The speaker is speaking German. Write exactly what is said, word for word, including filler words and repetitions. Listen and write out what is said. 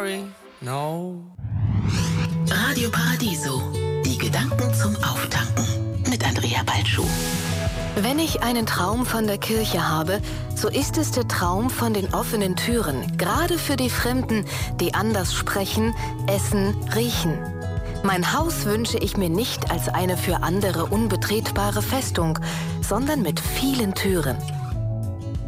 sorry, no. Radio Paradiso. Die Gedanken zum Auftanken mit Andrea Balschuh. Wenn ich einen Traum von der Kirche habe, so ist es der Traum von den offenen Türen, gerade für die Fremden, die anders sprechen, essen, riechen. Mein Haus wünsche ich mir nicht als eine für andere unbetretbare Festung, sondern mit vielen Türen.